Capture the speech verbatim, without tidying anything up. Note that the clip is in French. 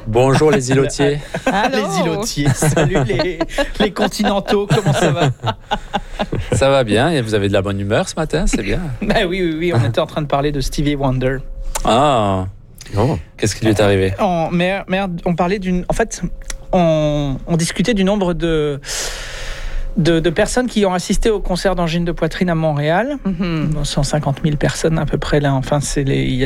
Bonjour les îlotiers. Allô. Les îlotiers, salut les, les continentaux, comment ça va? Ça va bien, et vous avez de la bonne humeur ce matin, c'est bien. Ben oui, oui, oui, on était en train de parler de Stevie Wonder. Ah, oh. Qu'est-ce qui lui est arrivé? On, merde, merde, on parlait d'une... En fait, on, on discutait du nombre de... De, de personnes qui ont assisté au concert d'angine de poitrine à Montréal. Mm-hmm. cent cinquante mille personnes à peu près là. Enfin, c'est les, il y a